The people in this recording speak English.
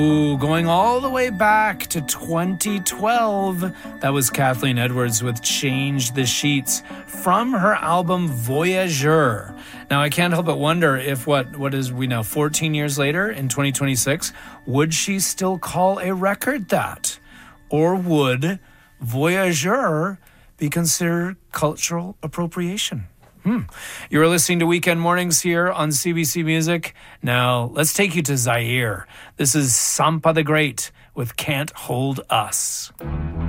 Ooh, going all the way back to 2012, that was Kathleen Edwards with Change the Sheets from her album Voyageur. Now, I can't help but wonder if what is we now 14 years later in 2026, would she still call a record that? Or would Voyageur be considered cultural appropriation? You're listening to Weekend Mornings here on CBC Music. Now, let's take you to Zaire. This is Sampa the Great with Can't Hold Us.